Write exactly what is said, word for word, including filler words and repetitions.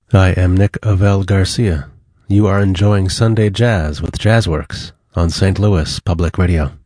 I am Nick Avell Garcia. You are enjoying Sunday Jazz with Jazzworks on Saint Louis Public Radio.